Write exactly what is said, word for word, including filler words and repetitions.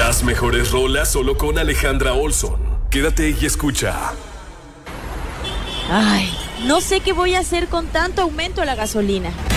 Las mejores rolas solo con Alejandra Olson. Quédate y escucha. Ay, no sé qué voy a hacer con tanto aumento a la gasolina.